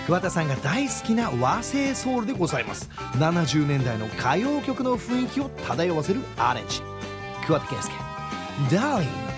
桑田さんが大好きな和製ソウルでございます。70年代の歌謡曲の雰囲気を漂わせるアレンジ。桑田佳祐 Darling